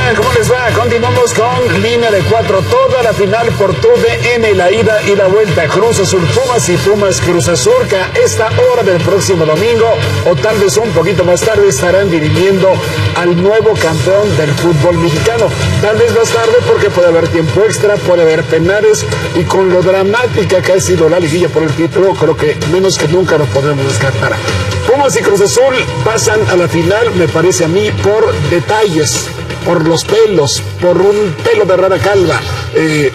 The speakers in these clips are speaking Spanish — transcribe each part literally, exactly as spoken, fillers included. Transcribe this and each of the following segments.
están? ¿Cómo les va? Continuamos con línea de cuatro, toda la final por T U D N, la ida y la vuelta. Cruz Azul Pumas y Pumas Cruz Azul, que a esta hora del próximo domingo, o tal vez un poquito más tarde, estarán dirigiendo al nuevo campeón del fútbol mexicano. Tal vez más tarde porque puede haber tiempo extra, puede haber penales, y con lo dramática que ha sido la liguilla por el título, creo que menos que nunca lo podremos descartar. Pumas y Cruz Azul pasan a la final, me parece a mí, por detalles, por los pelos, por un pelo de rara calva, eh,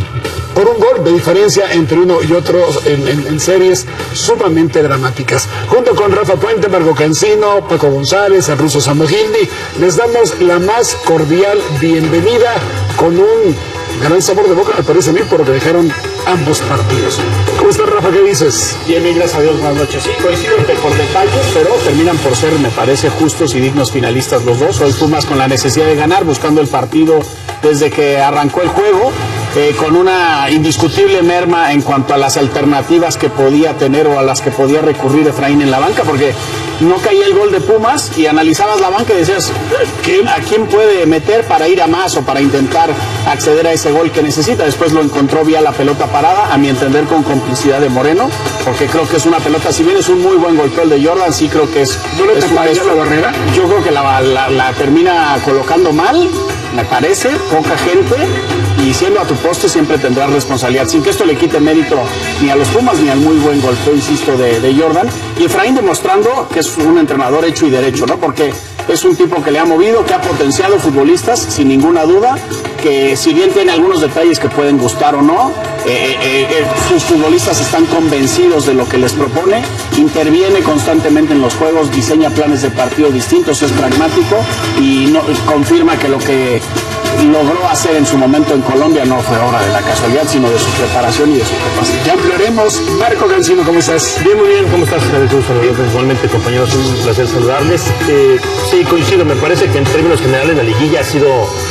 por un gol de diferencia entre uno y otro en, en, en series sumamente dramáticas. Junto con Rafa Puente, Marco Cancino, Paco González, el ruso Samogildi, les damos la más cordial bienvenida con un gran sabor de boca, me parece a mí, por lo que dejaron ambos partidos. ¿Cómo estás, Rafa? ¿Qué dices? Bien, bien, gracias a Dios, buenas noches. Sí, coincido que por detalles, pero terminan por ser, me parece, justos y dignos finalistas los dos. Hoy Pumas con la necesidad de ganar, buscando el partido desde que arrancó el juego, eh, con una indiscutible merma en cuanto a las alternativas que podía tener o a las que podía recurrir Efraín en la banca, porque no caía el gol de Pumas y analizabas la banca y decías, ¿a quién puede meter para ir a más o para intentar acceder a ese gol que necesita? Después lo encontró vía la pelota parada, a mi entender con complicidad de Moreno, porque creo que es una pelota, si bien es un muy buen golpeo el de Jordan, sí creo que es... ¿No le taparía la barrera? Yo creo que la, la, la termina colocando mal, me parece, poca gente, y siendo a tu poste siempre tendrás responsabilidad, sin que esto le quite mérito ni a los Pumas ni al muy buen golpeo, insisto, de, de Jordan. Y Efraín demostrando que es un entrenador hecho y derecho, ¿no? Porque es un tipo que le ha movido, que ha potenciado futbolistas, sin ninguna duda, que si bien tiene algunos detalles que pueden gustar o no, eh, eh, eh, sus futbolistas están convencidos de lo que les propone, interviene constantemente en los juegos, diseña planes de partido distintos, es pragmático y no, confirma que lo que logró hacer en su momento en Colombia no fue obra de la casualidad, sino de su preparación y de su capacidad. Ya hablaremos. Marco Cancino, ¿cómo estás? Bien, muy bien, ¿cómo estás, Jesús? Igualmente, compañeros, un placer saludarles. Eh, sí, coincido, me parece que en términos generales la liguilla ha sido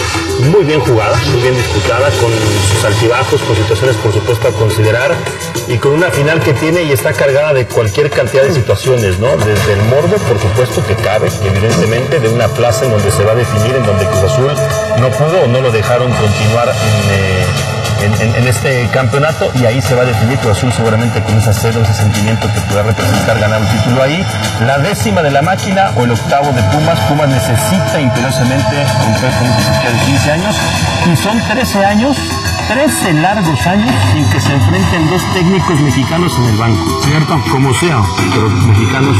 muy bien jugada, muy bien disputada, con sus altibajos, con situaciones por supuesto a considerar, y con una final que tiene y está cargada de cualquier cantidad de situaciones, ¿no? Desde el morbo, por supuesto, que cabe, evidentemente, de una plaza en donde se va a definir, en donde Cruz Azul no pudo o no lo dejaron continuar en... Eh, En, en, en este campeonato, y ahí se va a definir. Cruz Azul seguramente con ese cero, ese sentimiento que pueda representar ganar un título ahí, la décima de la máquina o el octavo de Pumas. Pumas necesita imperiosamente romper con esa sequía de quince años, y son trece años, trece largos años sin que se enfrenten dos técnicos mexicanos en el banco, ¿cierto? Como sea, pero mexicanos.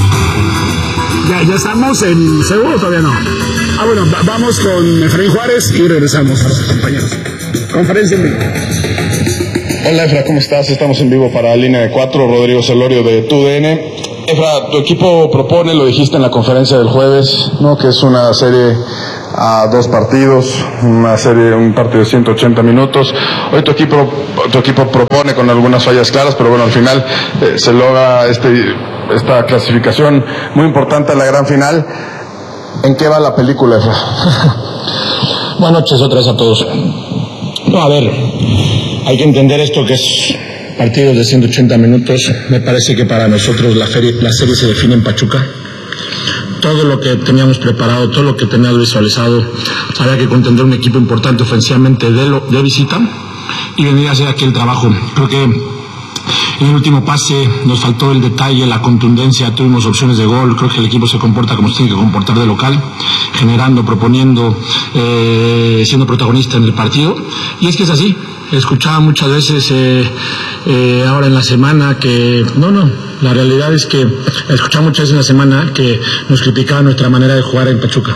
Ya, ya estamos en seguro, todavía no. Ah, bueno, va, vamos con Efraín Juárez y regresamos a los compañeros. Conferencia en vivo. Hola, Efra, ¿cómo estás? Estamos en vivo para Línea de Cuatro. Rodrigo Celorio de T U D N. Efra, tu equipo propone, lo dijiste en la conferencia del jueves, ¿no? Que es una serie a dos partidos, una serie, un partido de ciento ochenta minutos. Hoy tu equipo, tu equipo propone con algunas fallas claras, pero bueno, al final eh, se logra este, esta clasificación muy importante a la gran final. ¿En qué va la película, Efra? Buenas noches otra vez a todos. No, a ver, hay que entender esto que es partidos de ciento ochenta minutos. Me parece que para nosotros la, ferie, la serie se define en Pachuca. Todo lo que teníamos preparado, todo lo que teníamos visualizado, había que contender un equipo importante ofensivamente de, lo, de visita y venir a hacer aquí el trabajo. Creo que en el último pase nos faltó el detalle, la contundencia, tuvimos opciones de gol. Creo que el equipo se comporta como se tiene que comportar de local, generando, proponiendo, eh, siendo protagonista en el partido. Y es que es así. Escuchaba muchas veces eh, eh, ahora en la semana que no, no, la realidad es que escuchaba muchas veces en la semana que nos criticaban nuestra manera de jugar en Pachuca.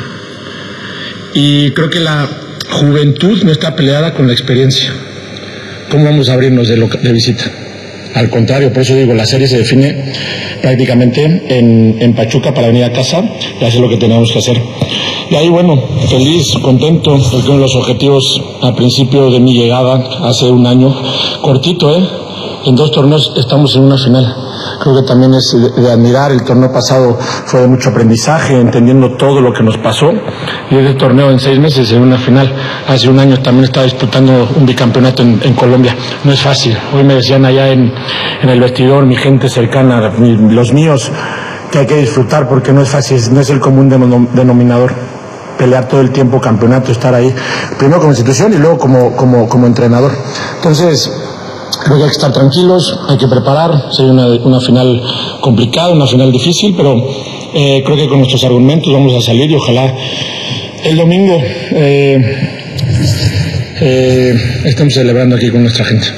Y creo que la juventud no está peleada con la experiencia. ¿Cómo vamos a abrirnos de, loca- de visita? Al contrario, por eso digo, la serie se define prácticamente en, en Pachuca para venir a casa y hacer lo que tenemos que hacer. Y ahí, bueno, feliz, contento, porque uno de los objetivos al principio de mi llegada, hace un año, cortito, ¿eh? En dos torneos estamos en una final. Creo que también es de, de admirar. El torneo pasado fue de mucho aprendizaje, entendiendo todo lo que nos pasó. Y este torneo en seis meses en una final. Hace un año también estaba disputando un bicampeonato en, en Colombia. No es fácil. Hoy me decían allá en, en el vestidor, mi gente cercana, mi, los míos, que hay que disfrutar porque no es fácil, no es el común denominador. pelear todo el tiempo campeonato, estar ahí, primero como institución y luego como, como, como entrenador. Entonces, creo que hay que estar tranquilos, hay que preparar, sería una, una final complicada, una final difícil, pero eh, creo que con nuestros argumentos vamos a salir y ojalá el domingo eh, eh, estemos celebrando aquí con nuestra gente.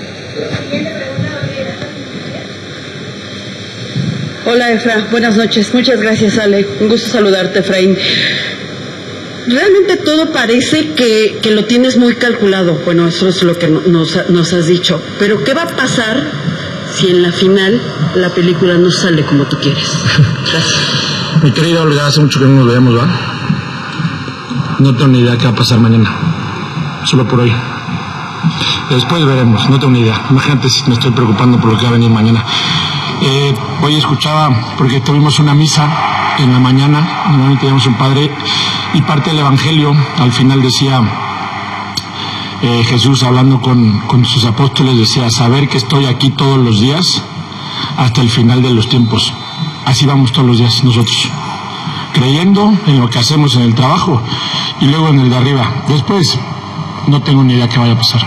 Hola Efra, buenas noches, muchas gracias Ale, un gusto saludarte Efraín. Realmente todo parece que, que lo tienes muy calculado, bueno, eso es lo que nos, nos has dicho, pero ¿qué va a pasar si en la final la película no sale como tú quieres? Gracias. Mi querida Olga, hace mucho que no nos veamos, ¿va? No tengo ni idea qué va a pasar mañana, solo por hoy. Después veremos, no tengo ni idea, imagínate si me estoy preocupando por lo que va a venir mañana. Eh, hoy escuchaba, porque tuvimos una misa en la mañana, normalmente teníamos un padre, y parte del Evangelio, al final decía, eh, Jesús hablando con, con sus apóstoles, decía, saber que estoy aquí todos los días, hasta el final de los tiempos. Así vamos todos los días nosotros, creyendo en lo que hacemos en el trabajo, y luego en el de arriba. Después, no tengo ni idea qué vaya a pasar.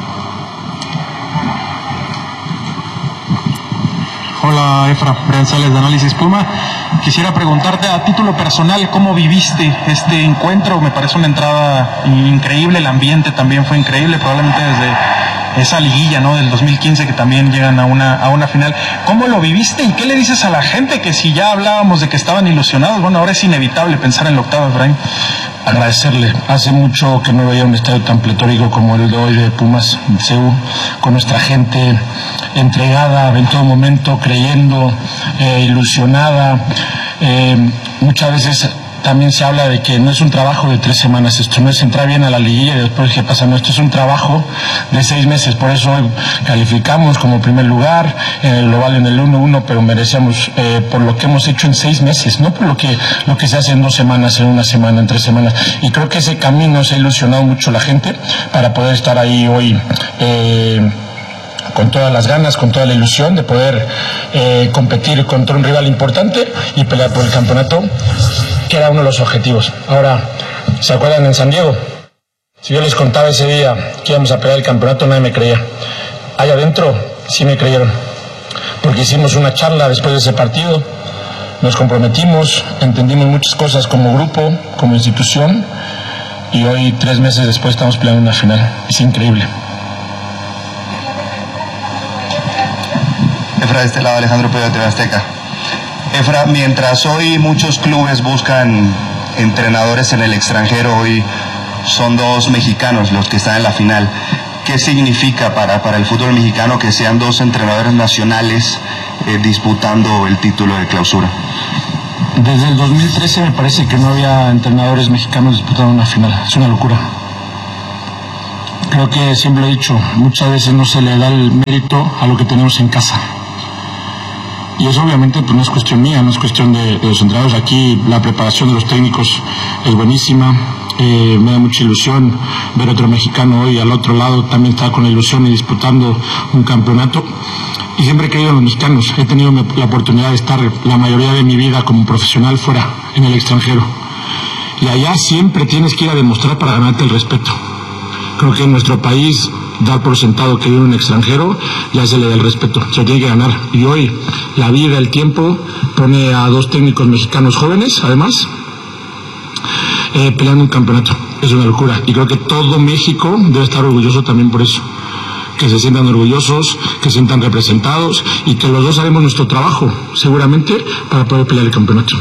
Hola Efra, Brian Sales de Análisis Puma. Quisiera preguntarte a título personal, ¿cómo viviste este encuentro? Me parece una entrada increíble, el ambiente también fue increíble, probablemente desde esa liguilla, ¿no?, del dos mil quince, que también llegan a una, a una final. ¿Cómo lo viviste y qué le dices a la gente? Que si ya hablábamos de que estaban ilusionados, bueno, ahora es inevitable pensar en la octava, Efraín. Agradecerle, hace mucho que no veía un estadio tan pletórico como el de hoy de Pumas C U, con nuestra gente entregada en todo momento, creyendo, eh, ilusionada. Eh, muchas veces también se habla de que no es un trabajo de tres semanas, esto no es entrar bien a la liguilla y después qué pasa, no, esto es un trabajo de seis meses, por eso hoy calificamos como primer lugar en el global en el uno uno, pero merecemos eh, por lo que hemos hecho en seis meses, no por lo que, lo que se hace en dos semanas, en una semana, en tres semanas, y creo que ese camino se ha ilusionado mucho la gente para poder estar ahí hoy eh, con todas las ganas, con toda la ilusión de poder eh, competir contra un rival importante y pelear por el campeonato, que era uno de los objetivos. Ahora, ¿se acuerdan en San Diego? Si yo les contaba ese día que íbamos a pelear el campeonato, nadie me creía. Allá adentro sí me creyeron, porque hicimos una charla después de ese partido, nos comprometimos, entendimos muchas cosas como grupo, como institución, y hoy, tres meses después, estamos peleando una final. Es increíble. Efra, de este lado Alejandro Pedro de T V Azteca. Efra, mientras hoy muchos clubes buscan entrenadores en el extranjero, hoy son dos mexicanos los que están en la final. ¿Qué significa para, para el fútbol mexicano que sean dos entrenadores nacionales eh, disputando el título de clausura? Desde el dos mil trece me parece que no había entrenadores mexicanos disputando una final. Es una locura. Creo que siempre lo he dicho, muchas veces no se le da el mérito a lo que tenemos en casa. Y eso obviamente pues no es cuestión mía, no es cuestión de, de los entrenadores. Aquí la preparación de los técnicos es buenísima, eh, me da mucha ilusión ver otro mexicano hoy al otro lado, también está con la ilusión y disputando un campeonato. Y siempre he creído en los mexicanos, he tenido la oportunidad de estar la mayoría de mi vida como profesional fuera, en el extranjero. Y allá siempre tienes que ir a demostrar para ganarte el respeto. Creo que en nuestro país, dar por sentado que vive un extranjero, ya se le da el respeto, se tiene que ganar. Y hoy, la vida, el tiempo, pone a dos técnicos mexicanos jóvenes, además, eh, peleando un campeonato. Es una locura. Y creo que todo México debe estar orgulloso también por eso. Que se sientan orgullosos, que se sientan representados y que los dos haremos nuestro trabajo, seguramente, para poder pelear el campeonato.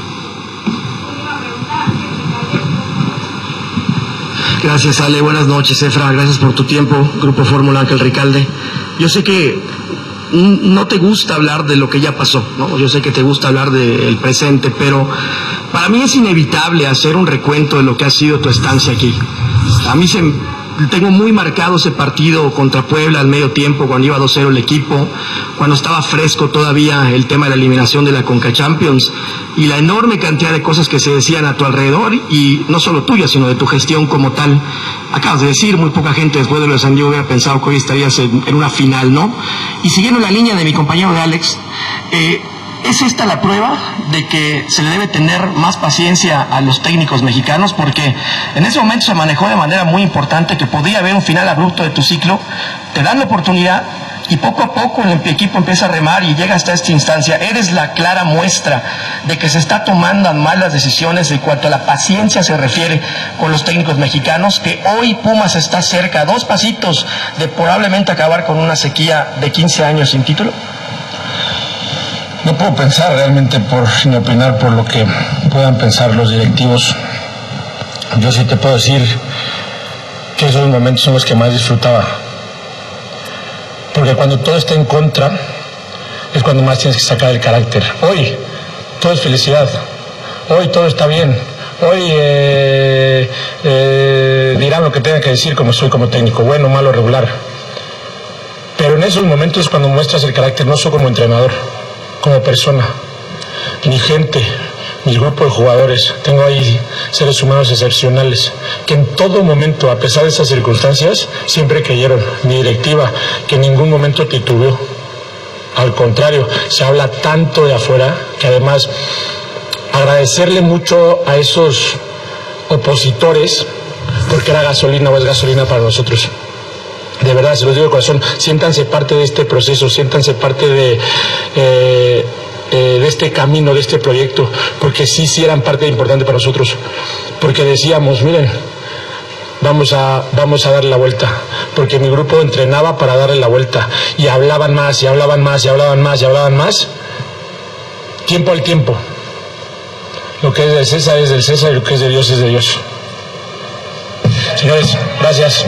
Gracias, Ale. Buenas noches, Efra. Gracias por tu tiempo. Grupo Fórmula, Ángel Ricalde. Yo sé que no te gusta hablar de lo que ya pasó, ¿no? Yo sé que te gusta hablar del presente, pero para mí es inevitable hacer un recuento de lo que ha sido tu estancia aquí. A mí se... Tengo muy marcado ese partido contra Puebla al medio tiempo, cuando iba dos cero el equipo, cuando estaba fresco todavía el tema de la eliminación de la Conca Champions y la enorme cantidad de cosas que se decían a tu alrededor, y no solo tuya, sino de tu gestión como tal. Acabas de decir, muy poca gente después de lo de San Diego hubiera pensado que hoy estarías en, en una final, ¿no? Y siguiendo la línea de mi compañero de Alex, eh, ¿Es esta la prueba de que se le debe tener más paciencia a los técnicos mexicanos? Porque en ese momento se manejó de manera muy importante que podía haber un final abrupto de tu ciclo, te dan la oportunidad y poco a poco el equipo empieza a remar y llega hasta esta instancia. Eres la clara muestra de que se está tomando malas decisiones en cuanto a la paciencia se refiere con los técnicos mexicanos, que hoy Pumas está cerca, a dos pasitos de probablemente acabar con una sequía de quince años sin título. No puedo pensar realmente por, ni opinar por lo que puedan pensar los directivos. Yo sí te puedo decir que esos momentos son los que más disfrutaba. Porque cuando todo está en contra, es cuando más tienes que sacar el carácter. Hoy, todo es felicidad. Hoy todo está bien. Hoy eh, eh, dirán lo que tengan que decir como soy como técnico, bueno, malo, regular. Pero en esos momentos es cuando muestras el carácter, no solo como entrenador, como persona. Mi gente, mis grupos de jugadores, tengo ahí seres humanos excepcionales que en todo momento, a pesar de esas circunstancias, siempre creyeron. Mi directiva, que en ningún momento titubeó. Al contrario, se habla tanto de afuera que además agradecerle mucho a esos opositores, porque era gasolina o es gasolina para nosotros. De verdad, se los digo de corazón, siéntanse parte de este proceso, siéntanse parte de... Eh, Eh, de este camino, de este proyecto, porque sí, sí eran parte importante para nosotros, porque decíamos, miren, vamos a, vamos a darle la vuelta, porque mi grupo entrenaba para darle la vuelta, y hablaban más, y hablaban más, y hablaban más, y hablaban más, tiempo al tiempo. Lo que es del César es del César, y lo que es de Dios es de Dios. Señores, gracias.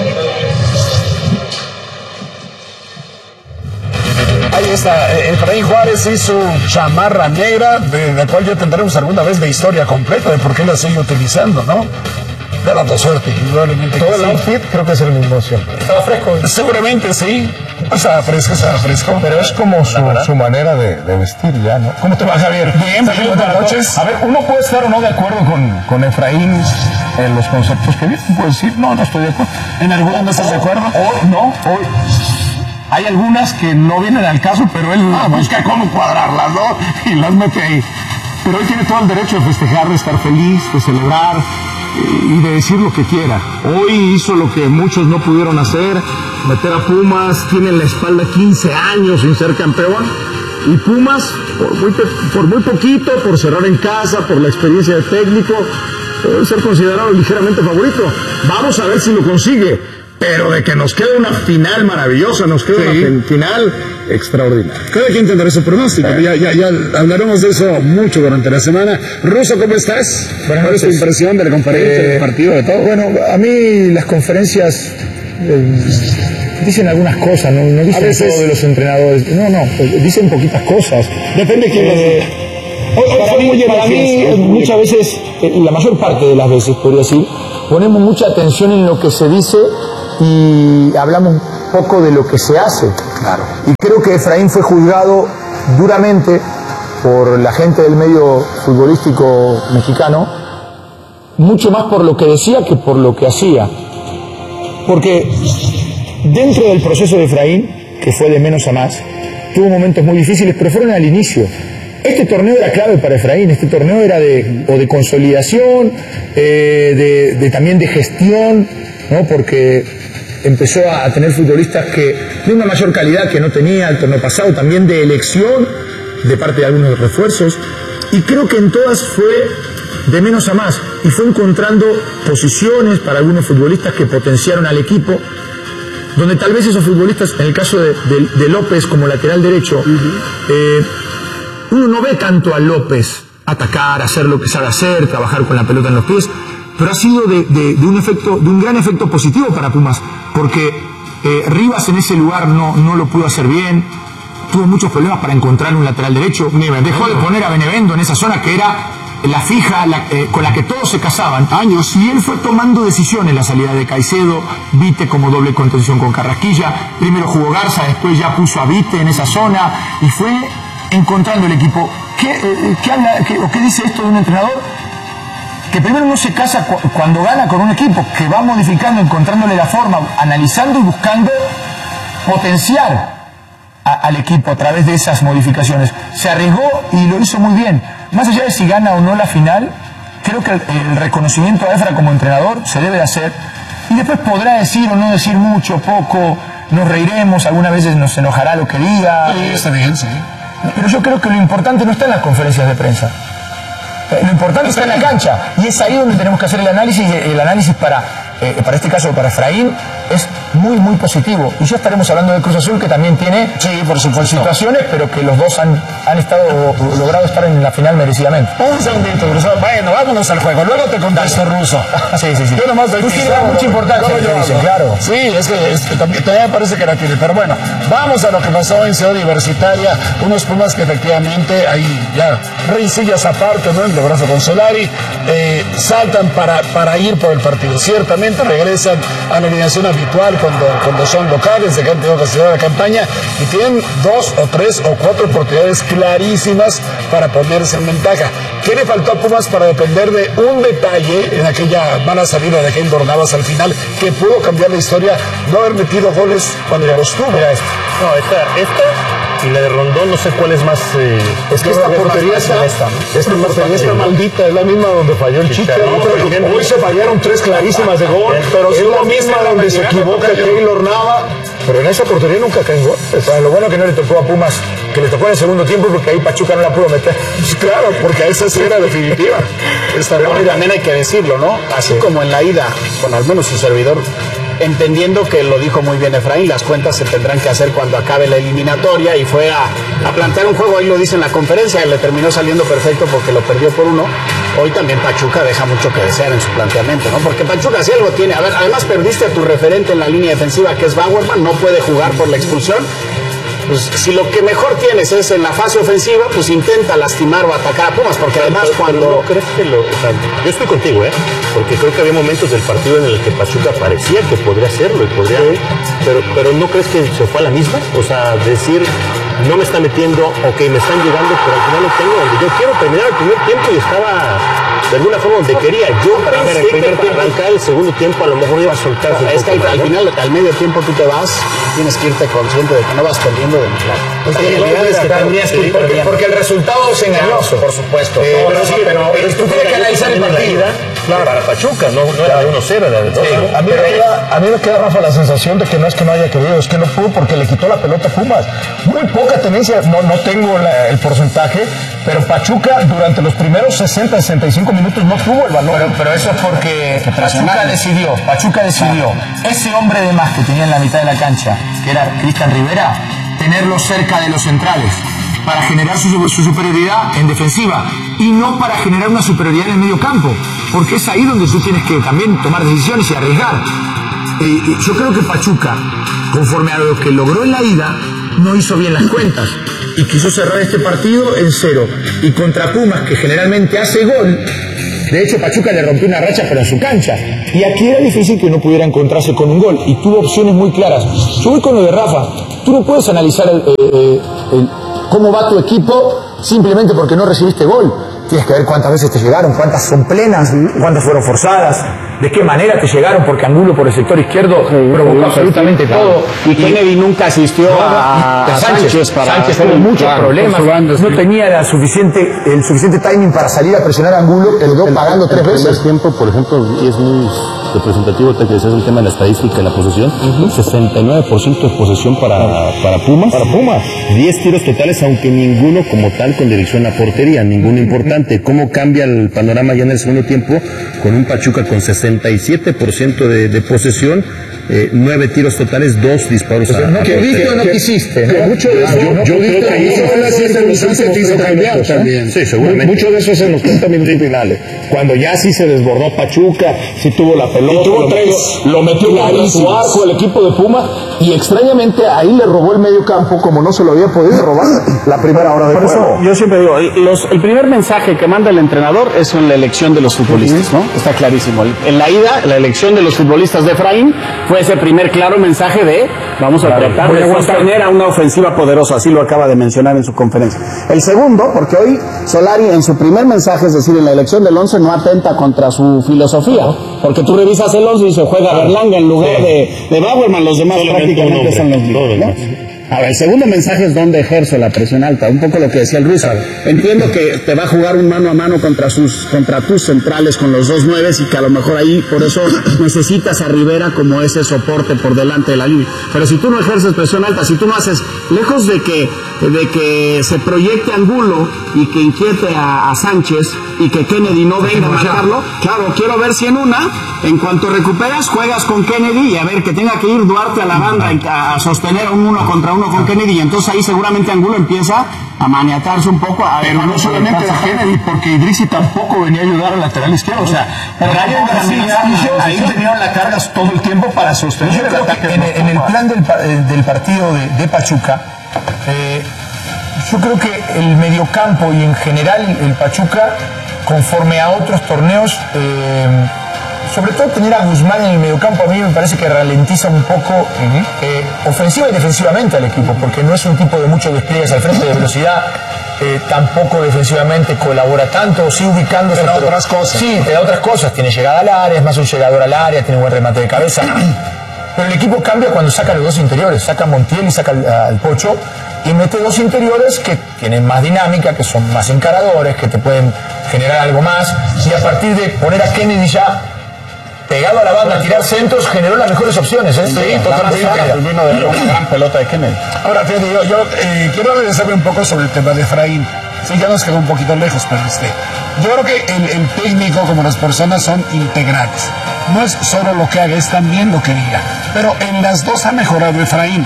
Ahí está, Efraín Juárez y su chamarra negra, de la cual ya tendremos alguna vez de historia completa de por qué la sigue utilizando, ¿no? De la suerte, indudablemente. Todo el sí. outfit creo que es el mismo siempre. ¿Estaba fresco? Seguramente sí. Estaba fresco, estaba fresco. Pero es como su, su manera de, de vestir ya, ¿no? ¿Cómo te va, Javier? Bien, bien, buenas noches. A ver, uno puede estar o no de acuerdo con, con Efraín en los conceptos que dice. Puede decir, no, no estoy de acuerdo. ¿En alguno no estás de acuerdo? Hoy, no, hoy. Hay algunas que no vienen al caso, pero él ah, busca cómo cuadrarlas, ¿no? Y las mete ahí. Pero él tiene todo el derecho de festejar, de estar feliz, de celebrar y de decir lo que quiera. Hoy hizo lo que muchos no pudieron hacer, meter a Pumas, tiene en la espalda quince años sin ser campeón. Y Pumas, por muy, por muy poquito, por cerrar en casa, por la experiencia de técnico, puede ser considerado ligeramente favorito. Vamos a ver si lo consigue. Pero de que nos queda una final maravillosa, nos queda sí. una final extraordinaria. Cada quien tendrá su pronóstico. Eh. Ya, ya, ya hablaremos de eso mucho durante la semana. Russo, ¿cómo estás? ¿Cuál es tu impresión de la conferencia, eh, del partido, de todo? Bueno, a mí las conferencias eh, dicen algunas cosas, no, no dicen veces... todo de los entrenadores. No, no, dicen poquitas cosas. Depende de quién eh, lo diga. Para mí, para mí muchas veces, la mayor parte de las veces, podría decir, ponemos mucha atención en lo que se dice y hablamos poco de lo que se hace. Claro. Y creo que Efraín fue juzgado duramente por la gente del medio futbolístico mexicano, mucho más por lo que decía que por lo que hacía. Porque dentro del proceso de Efraín, que fue de menos a más, tuvo momentos muy difíciles, pero fueron al inicio. Este torneo era clave para Efraín, este torneo era de, o de consolidación, eh, de, de también de gestión, ¿no? Porque empezó a, a tener futbolistas que de una mayor calidad que no tenía el torneo pasado, también de elección de parte de algunos refuerzos, y creo que en todas fue de menos a más, y fue encontrando posiciones para algunos futbolistas que potenciaron al equipo, donde tal vez esos futbolistas, en el caso de, de, de López como lateral derecho, uh-huh. eh, uno no ve tanto a López atacar, hacer lo que sabe hacer, trabajar con la pelota en los pies, pero ha sido de, de, de un efecto, de un gran efecto positivo para Pumas, porque eh, Rivas en ese lugar no, no lo pudo hacer bien, tuvo muchos problemas para encontrar un lateral derecho, dejó de poner a Benevendo en esa zona que era la fija, la, eh, con la que todos se casaban años, y él fue tomando decisiones, la salida de Caicedo, Vite como doble contención con Carrasquilla, primero jugó Garza, después ya puso a Vite en esa zona, y fue encontrando el equipo. ¿Qué, eh, qué habla, qué, o qué dice esto de un entrenador? Que primero no se casa cu cuando gana con un equipo, que va modificando, encontrándole la forma, analizando y buscando potenciar a, al equipo a través de esas modificaciones. Se arriesgó y lo hizo muy bien. Más allá de si gana o no la final, creo que el, el reconocimiento a Efra como entrenador se debe de hacer. Y después podrá decir o no decir mucho, poco, nos reiremos, algunas veces nos enojará lo que diga. Sí, está bien, sí. Pero yo creo que lo importante no está en las conferencias de prensa. Lo importante está en la cancha. Y es ahí donde tenemos que hacer el análisis. El análisis para, eh, para este caso, para Efraín, es muy, muy positivo. Y ya estaremos hablando de Cruz Azul, que también tiene, sí, por supuesto, situaciones, pero que los dos han, han estado, logrado estar en la final merecidamente. Un segundito, Ruso. Bueno, vámonos al juego. Luego te contesto, Ruso. Sí, sí, sí. Yo nomás doy mucha importancia, yo dicen, claro. Sí, es que, es que también, también me parece que la tiene. Pero bueno, vamos a lo que pasó en Ciudad Universitaria. Unos Pumas que efectivamente, ahí ya, rencillas aparte, ¿no? El de brazo con Solari, eh, saltan para, para ir por el partido. Ciertamente regresan a la alineación habitual cuando, cuando son locales, de que han tenido que cerrar la campaña, y tienen dos o tres o cuatro oportunidades clarísimas para ponerse en ventaja. ¿Qué le faltó a Pumas para depender de un detalle en aquella mala salida de Keylor Navas al final, que pudo cambiar la historia, no haber metido goles cuando ya los tuvo? Mira esta. No, esta, esta y la de Rondón, no sé cuál es más. Eh, es que esta portería está, esta, esta portería está maldita, es la misma donde falló el Chico. Hoy se fallaron tres clarísimas de gol, pero es la misma donde se equivoca Keylor Navas. Pero en esa portería nunca cae gol. O sea, lo bueno que no le tocó a Pumas, que le tocó en el segundo tiempo, porque ahí Pachuca no la pudo meter. Pues claro, porque a esa sí era definitiva. Esta Pero también hay que decirlo, ¿no? Así sí. Como en la ida, bueno, al menos su servidor, entendiendo que lo dijo muy bien Efraín, las cuentas se tendrán que hacer cuando acabe la eliminatoria, y fue a, a plantear un juego, ahí lo dice en la conferencia, y le terminó saliendo perfecto porque lo perdió por uno. Hoy también Pachuca deja mucho que desear en su planteamiento, ¿no? Porque Pachuca si algo tiene, a ver, además perdiste a tu referente en la línea defensiva, que es Bauerman, no puede jugar por la expulsión. Pues si lo que mejor tienes es en la fase ofensiva, pues intenta lastimar o atacar a Pumas, porque además pero, cuando... pero ¿no crees que lo, o sea, yo estoy contigo, ¿eh? Porque creo que había momentos del partido en el que Pachuca parecía que podría hacerlo y podría... Sí. Pero, pero ¿no crees que se fue a la misma? O sea, decir, no me está metiendo, ok, me están llegando, pero al final lo tengo donde yo quiero terminar el primer tiempo y estaba... de alguna forma donde quería. Yo pensé que para arrancar el segundo tiempo a lo mejor iba a soltar. No, es que al, al final, al medio tiempo tú te vas, tienes que irte consciente de que no vas perdiendo de mitad. Pues sí, es que tendrías que ir porque, porque el resultado es engañoso. Por supuesto. Eh, pero sí, pero, pero tú tienes que analizar el partido. Claro, para Pachuca, no, no era de uno cero, era de dos. Sí, a, mí me queda, a mí me queda, Rafa, la sensación de que no es que no haya querido, es que no pudo porque le quitó la pelota a Pumas. Muy poca tenencia, no, no tengo la, el porcentaje, pero Pachuca durante los primeros sesenta, sesenta y cinco minutos no tuvo el balón. Pero, pero eso es porque Pachuca decidió, Pachuca decidió, ah. ese hombre de más que tenía en la mitad de la cancha, que era Cristian Rivera, tenerlo cerca de los centrales, para generar su, su superioridad en defensiva y no para generar una superioridad en el medio campo, porque es ahí donde tú tienes que también tomar decisiones y arriesgar. Eh, yo creo que Pachuca, conforme a lo que logró en la ida, no hizo bien las cuentas y quiso cerrar este partido en cero. Y contra Pumas, que generalmente hace gol, de hecho Pachuca le rompió una racha pero en su cancha, y aquí era difícil que no pudiera encontrarse con un gol y tuvo opciones muy claras. Yo voy con lo de Rafa, tú no puedes analizar el, eh, el cómo va tu equipo simplemente porque no recibiste gol. Tienes que ver cuántas veces te llegaron, cuántas son plenas, cuántas fueron forzadas, de qué manera te llegaron, porque Angulo por el sector izquierdo sí, provocó sí, absolutamente sí, todo. Y, y Kennedy nunca asistió no, a, a Sánchez, Sánchez para Sánchez tuvo muchos claro, problemas, no tenía la suficiente, el suficiente timing para salir a presionar a Angulo, que quedó pagando tres veces. El tiempo, por ejemplo, y es muy representativo, te decías el tema de la estadística y la posesión, uh-huh. sesenta y nueve por ciento de posesión para, para Pumas, para Pumas, diez tiros totales, aunque ninguno como tal con dirección a portería, ninguno importante. ¿Cómo cambia el panorama ya en el segundo tiempo con un Pachuca con sesenta y siete por ciento de, de posesión, eh, nueve tiros totales, dos disparos pues a, no, a que viste o no quisiste, ¿no? Mucho de eso, yo, yo creo que ahí se te hizo cambiar también. Sí, seguramente. Mucho de eso es en los treinta minutos finales, cuando ya sí se desbordó Pachuca, sí tuvo la pelota, tuvo lo, tres, metió, lo metió contra su arco el equipo de Puma, y extrañamente ahí le robó el medio campo como no se lo había podido robar la primera hora de juego. Yo siempre digo, los, el primer mensaje que manda el entrenador es en la elección de los futbolistas, ¿no? Está clarísimo. En la ida, la elección de los futbolistas de Efraín fue ese primer claro mensaje de vamos a claro, tratar de sostener a una ofensiva poderosa, así lo acaba de mencionar en su conferencia. El segundo, porque hoy Solari en su primer mensaje, es decir, en la elección del once, no atenta contra su filosofía, porque tú revisas el once y se juega Berlanga en lugar sí. de, de Bauerman, los demás prácticamente son los mismos, ¿no? Ahora, el segundo mensaje es dónde ejerzo la presión alta, un poco lo que decía el Ruiz. Entiendo que te va a jugar un mano a mano contra sus contra tus centrales con los dos nueves y que a lo mejor ahí por eso necesitas a Rivera como ese soporte por delante de la línea. Pero si tú no ejerces presión alta, si tú no haces, lejos de que de que se proyecte Angulo y que inquiete a, a Sánchez y que Kennedy no venga a marcarlo, claro, quiero ver si en una, en cuanto recuperas, juegas con Kennedy y a ver que tenga que ir Duarte a la banda y a sostener a un uno contra uno con Kennedy, y entonces ahí seguramente Angulo empieza a maniatarse un poco. A pero no solamente de Kennedy, porque Idrissi tampoco venía a ayudar al lateral izquierdo. O sea, Brian García, ahí tenían la carga todo el tiempo para sostener. Yo creo que en, en el plan del, del partido de, de Pachuca, eh, yo creo que el mediocampo y en general el Pachuca, conforme a otros torneos, eh, sobre todo tener a Guzmán en el mediocampo a mí me parece que ralentiza un poco uh-huh. eh, ofensiva y defensivamente al equipo, porque no es un tipo de muchos despliegues al frente de velocidad, eh, tampoco defensivamente colabora tanto, sí ubicándose. Te da pero, otras cosas. Sí, te da otras cosas, tiene llegada al área, es más un llegador al área, tiene buen remate de cabeza. Pero el equipo cambia cuando saca los dos interiores, saca a Montiel y saca al, al Pocho, y mete dos interiores que tienen más dinámica, que son más encaradores, que te pueden generar algo más, y a partir de poner a Kennedy ya pegado a la banda, a tirar centros, generó las mejores opciones, ¿eh? Sí, sí, totalmente. Vino de una gran pelota de Kennedy. Ahora, fíjate, yo, yo eh, quiero regresarme un poco sobre el tema de Efraín. Sí, ya nos quedó un poquito lejos, pero este, yo creo que el, el técnico, como las personas, son integrales. No es solo lo que haga, es también lo que diga. Pero en las dos ha mejorado Efraín.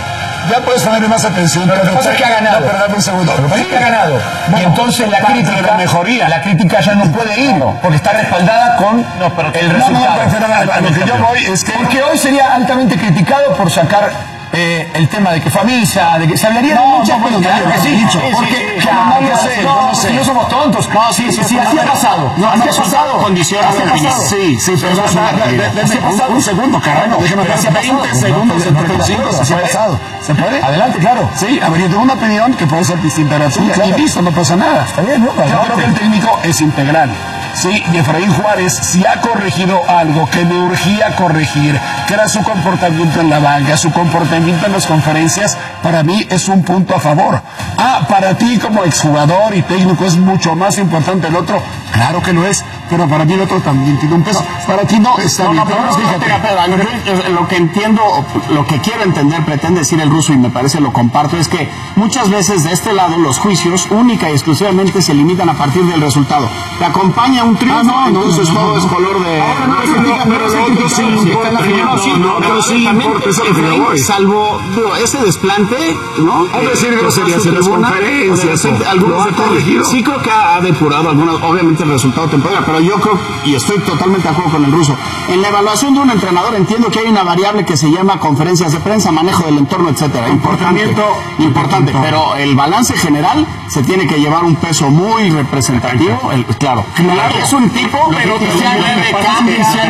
Ya puedes ponerle más atención. Pero lo que pasa es que ha ganado. No, pero dame un segundo. Lo que pasa es que ha ganado. Bueno, y entonces la crítica, la mejoría. La crítica ya no puede ir, porque está respaldada con no, pero el resultado. No, no, pero a lo que yo voy es que... Porque hoy sería altamente criticado por sacar... Eh, el tema de que familia, de que se hablaría no, de muchas no, cosas. Claro que sí, dicho, sí, porque sí, claro, no, no, sé, no, no sé. Si no somos tontos. No, sí, sí, sí, así ha pasado. No, así no, ha pasado. Condiciones pasado. Sí, sí, pero así ha pasado. Un segundo, caramba, déjame pasar veinte segundos entre los cinco. ¿Se ha pasado? ¿Se puede? Adelante, claro. Sí, a ver, yo tengo una opinión que puede ser distinta a la tuya. Y listo, no pasa nada. Está bien, ¿no? Yo creo que el técnico es integral. Sí, y Efraín Juárez sí ha corregido algo que me urgía corregir, que era su comportamiento en la banca, su comportamiento en las conferencias. Para mí es un punto a favor. Ah, para ti como exjugador y técnico es mucho más importante el otro. Claro que lo es, pero para mí el otro también tiene un peso. Para ti no, está bien. Lo que entiendo, lo que quiero entender, pretende decir el ruso, y me parece lo comparto, es que muchas veces de este lado los juicios única y exclusivamente se limitan a partir del resultado. Te acompaña un triunfo, ah, no, entonces no, no, todo no, es color de... Ahora no, no, no, pero lo otro sí importa. No, pero sí importa, eso es lo que yo voy. Salvo, digo, ese desplante, ¿no? Es decir, groserías en las conferencias, algunos se corregido. Sí creo que ha depurado algunas, obviamente el resultado temporal, pero yo creo, y estoy totalmente de acuerdo con el ruso, en la evaluación de un entrenador entiendo que hay una variable que se llama conferencias de prensa, manejo del entorno, etcétera. Comportamiento importante, pero el balance general se tiene que llevar un peso muy representativo, el, claro. Claro, es un tipo, pero que se de cambio, se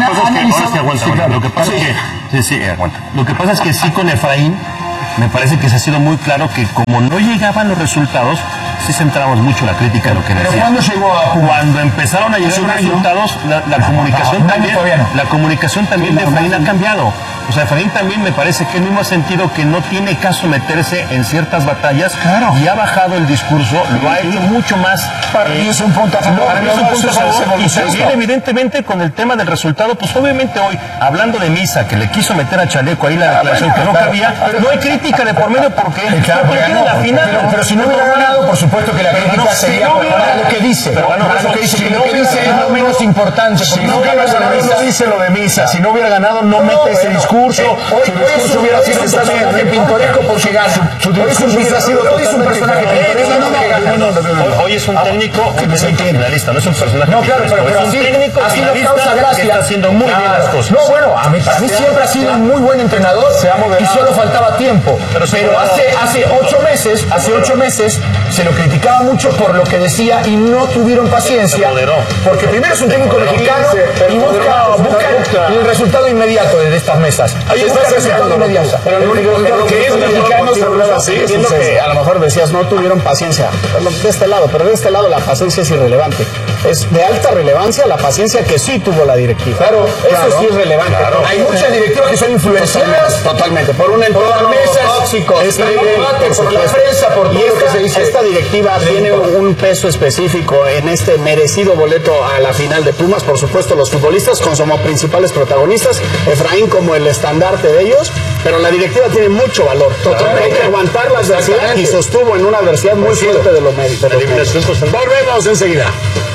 ha Lo que pasa es que, sí, sí, aguanta. Lo que pasa es que sí con Efraín, me parece que se ha sido muy claro que como no llegaban los resultados, sí centramos mucho la crítica en lo que decía. ¿Pero cuándo llegó a Cuba? Cuando empezaron a llegar los resultados, la, la no, comunicación no, no, también, no. la comunicación también sí, de Efraín ha cambiado. O sea, Efraín también me parece que él mismo ha sentido que no tiene caso meterse en ciertas batallas, claro. Y ha bajado el discurso, lo ha hecho mucho más. Para mí es un punto a favor. Y también evidentemente con el tema del resultado, pues obviamente hoy, hablando de Misa, que le quiso meter a Chaleco ahí la declaración que no cabía, no hay crítica de por medio porque claro, tiene la final. Pero, pero si no hubiera ganado, por supuesto que la crítica no, sería si no para lo que dice. Pero bueno, para lo que dice, si no que dice es lo menos importante. Si no hubiera ganado, no dice lo de Misa. Si no hubiera ganado, no mete ese discurso. Su discurso hubiera sido un personaje pintoresco porque gana. Su discurso hubiera sido un personaje pintoresco porque gana. Hoy es un técnico que es un finalista, no es un personaje. No, claro, pero es un técnico así lo causa gracia. Que está haciendo muy bien las cosas. No, bueno, a mí, para mí siempre ha sido un muy buen entrenador y solo faltaba tiempo. Pero hace hace ocho meses, hace ocho meses se lo criticaba mucho por lo que decía y no tuvieron paciencia. Porque primero es un técnico mexicano y busca, busca el resultado inmediato de estas mesas. Ahí está el resultado inmediato. Pero el único que es mexicano se hablaba así. Entiendo que a lo mejor decías no tuvieron paciencia de este lado, pero de este lado la paciencia es irrelevante. es de alta relevancia la paciencia que sí tuvo la directiva. Claro, claro, eso sí es relevante. Claro. Hay muchas directivas que son influenciadas. Totalmente, por un entorno tóxico. Esta, por, por la prensa, por todo esta, lo que se dice. Esta directiva tiene un peso específico en este merecido boleto a la final de Pumas. Por supuesto, los futbolistas con como principales protagonistas, Efraín como el estandarte de ellos, pero la directiva tiene mucho valor. Totalmente. Hay que aguantar la adversidad y sostuvo en una adversidad muy fuerte de los medios. Volvemos enseguida.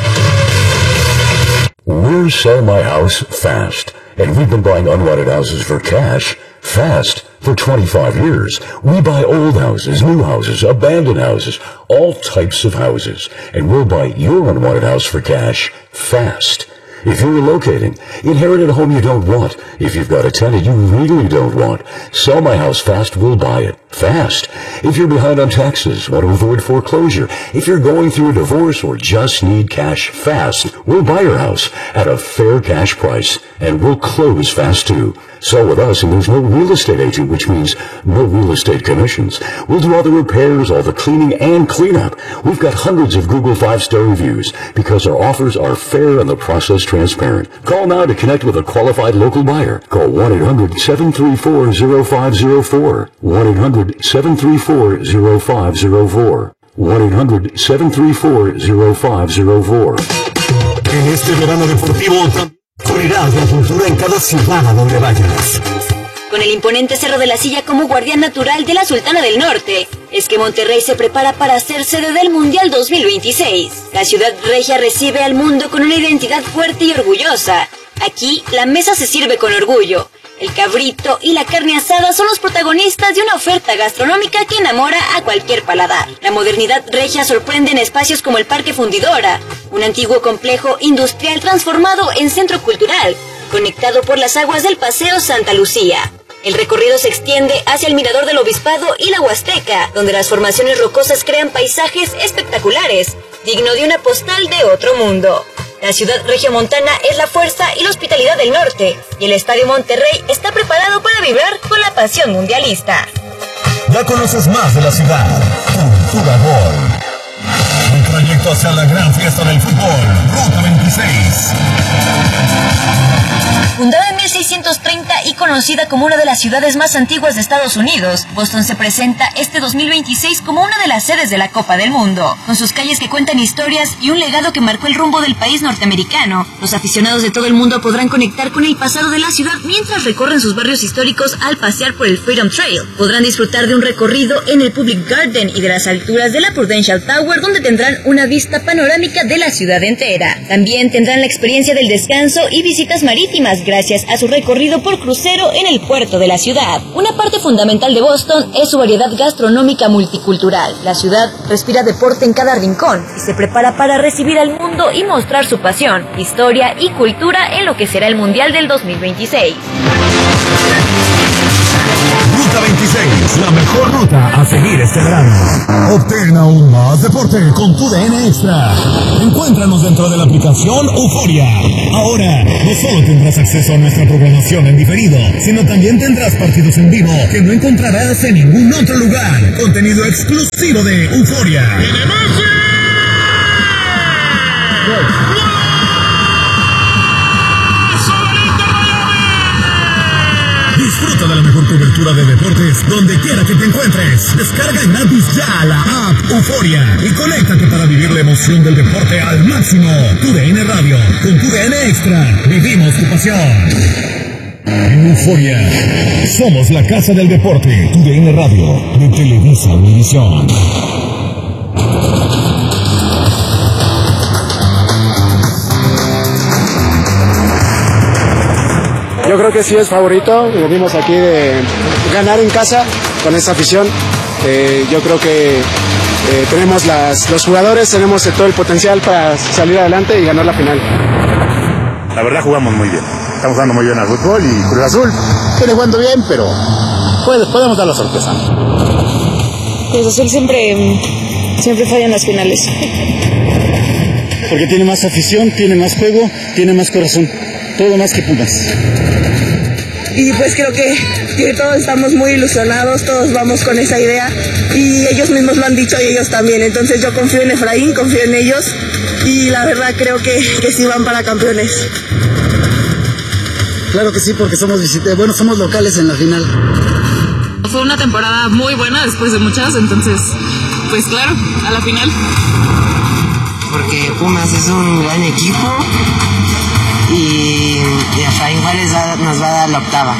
We're Sell My House Fast, and we've been buying unwanted houses for cash fast for twenty-five years. We buy old houses, new houses, abandoned houses, all types of houses, and we'll buy your unwanted house for cash fast. If you're relocating, inherit a home you don't want. If you've got a tenant you really don't want, Sell My House Fast will buy it. Fast. If you're behind on taxes, want to avoid foreclosure, if you're going through a divorce or just need cash fast, we'll buy your house at a fair cash price, and we'll close fast too. Sell with us and there's no real estate agent, which means no real estate commissions. We'll do all the repairs, all the cleaning and cleanup. We've got hundreds of Google five-star reviews because our offers are fair and the process transparent. Call now to connect with a qualified local buyer. Call one eight hundred seven three four zero five zero four. one eight hundred seven three four zero five zero four. one eight hundred seven three four zero five zero four. En este verano deportivo correrás la cultura en cada ciudad a donde vayas. Con el imponente Cerro de la Silla como guardián natural de la Sultana del Norte, es que Monterrey se prepara para ser sede del Mundial dos mil veintiséis. La ciudad regia recibe al mundo con una identidad fuerte y orgullosa. Aquí, la mesa se sirve con orgullo. El cabrito y la carne asada son los protagonistas de una oferta gastronómica que enamora a cualquier paladar. La modernidad regia sorprende en espacios como el Parque Fundidora, un antiguo complejo industrial transformado en centro cultural, conectado por las aguas del Paseo Santa Lucía. El recorrido se extiende hacia el Mirador del Obispado y la Huasteca, donde las formaciones rocosas crean paisajes espectaculares, digno de una postal de otro mundo. La ciudad regiomontana es la fuerza y la hospitalidad del norte, y el Estadio Monterrey está preparado para vibrar con la pasión mundialista. Ya conoces más de la ciudad. Cultura Gol. Un trayecto hacia la gran fiesta del fútbol. Ruta veintiséis. Fundada en mil seiscientos treinta y conocida como una de las ciudades más antiguas de Estados Unidos, Boston se presenta este dos mil veintiséis como una de las sedes de la Copa del Mundo. Con sus calles que cuentan historias y un legado que marcó el rumbo del país norteamericano, los aficionados de todo el mundo podrán conectar con el pasado de la ciudad mientras recorren sus barrios históricos al pasear por el Freedom Trail. Podrán disfrutar de un recorrido en el Public Garden y de las alturas de la Prudential Tower, donde tendrán una vista panorámica de la ciudad entera. También tendrán la experiencia del descanso y visitas marítimas gracias a su recorrido por crucero en el puerto de la ciudad. Una parte fundamental de Boston es su variedad gastronómica multicultural. La ciudad respira deporte en cada rincón y se prepara para recibir al mundo y mostrar su pasión, historia y cultura en lo que será el Mundial del dos mil veintiséis. Ruta veintiséis, la mejor ruta a seguir este verano. Obtén aún más deporte con tu D N Extra. Encuéntranos dentro de la aplicación Euforia. Ahora, no solo tendrás acceso a nuestra programación en diferido, sino también tendrás partidos en vivo que no encontrarás en ningún otro lugar. Contenido exclusivo de Euforia. Disfruta de la mejor cobertura de deportes donde quiera que te encuentres. Descarga gratis ya la app Euforia y conéctate para vivir la emoción del deporte al máximo. Tu D N Radio, con tu D N Extra, vivimos tu pasión. En Euforia, somos la casa del deporte. Tu D N Radio, de Televisa Univisión. Yo creo que sí es favorito, venimos aquí de ganar en casa con esta afición. Eh, yo creo que eh, tenemos las, los jugadores, tenemos todo el potencial para salir adelante y ganar la final. La verdad jugamos muy bien, estamos jugando muy bien al fútbol y Cruz Azul viene jugando bien, pero puede, podemos dar la sorpresa. Cruz Azul siempre, siempre falla en las finales. Porque tiene más afición, tiene más juego, tiene más corazón, todo más que Pumas. Y pues creo que, que todos estamos muy ilusionados, todos vamos con esa idea y ellos mismos lo han dicho y ellos también. Entonces yo confío en Efraín, confío en ellos y la verdad creo que, que sí van para campeones. Claro que sí, porque somos visitantes, bueno, somos locales en la final. Fue una temporada muy buena después de muchas, entonces, pues claro, a la final. Porque Pumas es un gran equipo y, y Efraín Juárez nos va a dar la octava.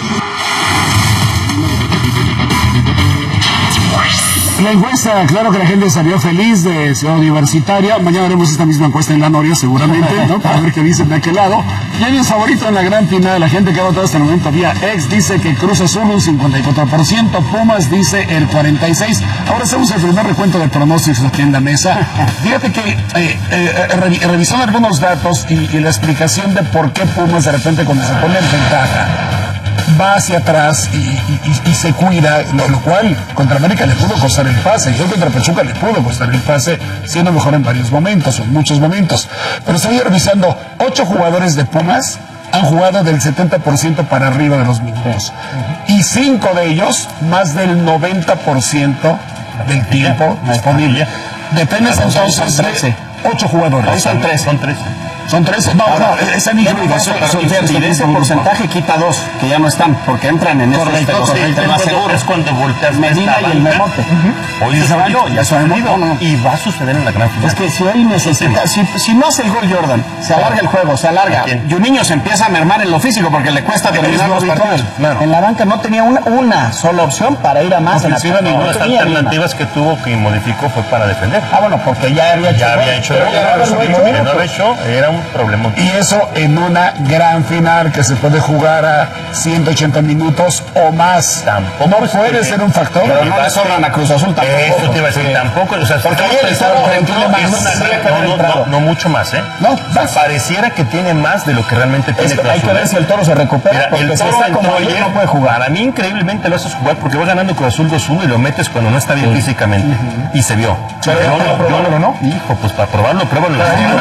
La encuesta, claro que la gente salió feliz de Ciudad Universitaria. Mañana haremos esta misma encuesta en la Noria, seguramente, ¿no? Para ver qué dicen de aquel lado. ¿Quién es favorito en la gran final? La gente que ha votado hasta el momento vía ex dice que Cruz Azul un cincuenta y cuatro por ciento, Pumas dice el cuarenta y seis por ciento. Ahora hacemos el primer recuento de pronósticos aquí en la mesa. Fíjate que eh, eh, revi revisando algunos datos y, y la explicación de por qué Pumas de repente cuando se pone en ventaja va hacia atrás y, y, y se cuida, lo, lo cual contra América le pudo costar el pase, yo contra Pachuca le pudo costar el pase, siendo mejor en varios momentos, o en muchos momentos. Pero estoy revisando, ocho jugadores de Pumas han jugado del setenta por ciento para arriba de los minutos. Y cinco de ellos, más del noventa por ciento del tiempo disponible. Depende entonces de ocho jugadores. Son tres, son tres. Son tres, no, no, esa ni incluida. Y de ese porcentaje quita dos, que ya no están, porque entran en este correcto, más seguro. Es cuando volteas Medina y el Memote. Hoy se valió, ya se ha venido, y va a suceder en la gran final. Es que si hoy necesita, si, si no hace el gol Jordan, se alarga el juego, se alarga. Y un niño se empieza a mermar en lo físico porque le cuesta terminar los partidos. Claro. En la banca no tenía una, una sola opción para ir a más. En la ofensiva, ninguna de las alternativas que tuvo, que modificó, fue para defender. Ah, bueno, porque ya había hecho. Ya había hecho. Ya no había hecho, era un problema. Y eso en una gran final que se puede jugar a ciento ochenta minutos o más. Tampoco no puede ser un factor. Pero no le sobran a Cruz Azul tampoco. Eso te iba a decir, tampoco. O sea, porque ayer estaba no, no, no mucho más, ¿eh? No, o sea, pareciera que tiene más de lo que realmente tiene Cruz Azul. Hay que ver si el Toro se recupera. Mira, el Toro como ayer no puede jugar. A mí increíblemente lo haces jugar porque vas ganando Cruz Azul dos uno y lo metes cuando no está bien físicamente. Y se vio. Pero no, no. Hijo, pues para probarlo, pruébalo.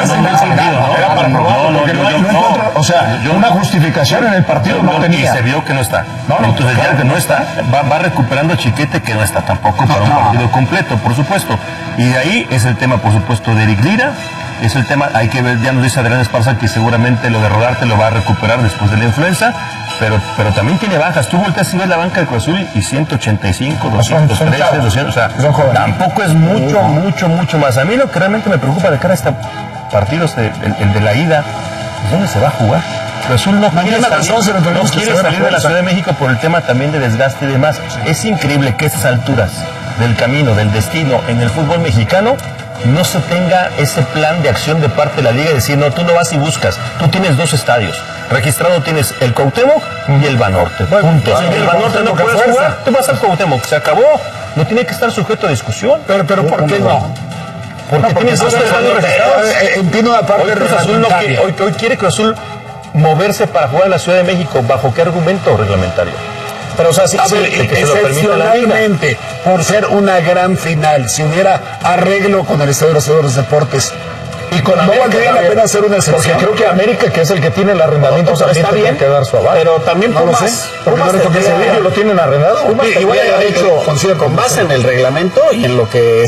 No, no, yo no. O sea, yo, una justificación en el partido no, no tenía. Y se vio que no está. No, no, Entonces ya que no está, va, va recuperando Chiquete que no está tampoco para un partido completo, por supuesto. Y de ahí es el tema, por supuesto, de Eric Lira. Es el tema, hay que ver, ya nos dice Adrián Esparza que seguramente lo de Rodarte lo va a recuperar después de la influenza, pero, pero también tiene bajas. Tú volteas y ves la banca de Cruz Azul y ciento ochenta y cinco, doscientos trece, doscientos, o sea, tampoco es mucho, mucho, mucho más. A mí lo que realmente me preocupa de cara a este partido, el, el de la ida, ¿dónde se va a jugar? Cruz Azul no quiere salir, no quiere salir de la Ciudad de México por el tema también de desgaste y demás. Es increíble que a estas alturas del camino, del destino, en el fútbol mexicano, no se tenga ese plan de acción de parte de la liga, de decir, no, tú no vas y buscas, tú tienes dos estadios. Registrado tienes el Cuauhtémoc y el Banorte. Punto. Si el Banorte no puedes jugar, tú vas al Cuauhtémoc. Se acabó. No tiene que estar sujeto a discusión. Pero, pero ¿por qué no? Porque, no, porque tienes dos estadios registrados. Entiendo la parte hoy Cruz Azul no quiere, hoy, hoy quiere Cruz Azul moverse para jugar en la Ciudad de México. ¿Bajo qué argumento reglamentario? Pero, o sea, si, a ver, si, que excepcionalmente, por ser una gran final, si hubiera arreglo con el Estadio de los Deportes, y con no valdría la pena hacer una excepción. Porque creo que América, que es el que tiene el arrendamiento, o sea, también está bien, tiene que dar su aval. Pero también no Pumas, lo sé, porque Pumas no que ese vídeo lo tienen arrendado. Pumas igual ha hecho con base en el reglamento y en lo que